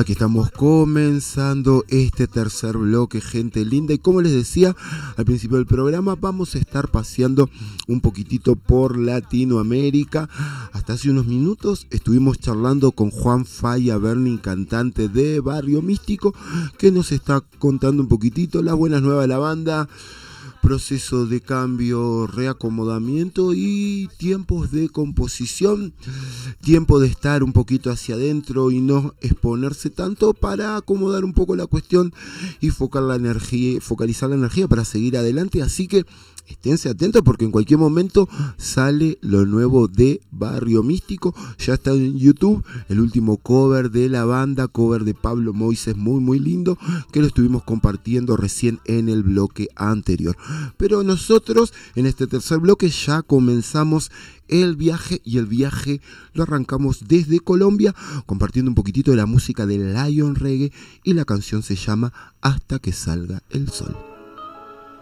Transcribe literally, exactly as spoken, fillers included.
Aquí estamos comenzando este tercer bloque, gente linda, y como les decía al principio del programa, vamos a estar paseando un poquitito por Latinoamérica. Hasta hace unos minutos estuvimos charlando con Juan Falla Berni, cantante de Barrio Místico, que nos está contando un poquitito las buenas nuevas de la banda, proceso de cambio, reacomodamiento y tiempos de composición, tiempo de estar un poquito hacia adentro y no exponerse tanto para acomodar un poco la cuestión y focar la energía, focalizar la energía para seguir adelante. Así que esténse atentos porque en cualquier momento sale lo nuevo de Barrio Místico. Ya está en YouTube el último cover de la banda, cover de Pablo Moises, muy muy lindo, que lo estuvimos compartiendo recién en el bloque anterior. Pero nosotros en este tercer bloque ya comenzamos el viaje, y el viaje lo arrancamos desde Colombia, compartiendo un poquitito de la música de Lion Reggae, y la canción se llama Hasta que salga el sol.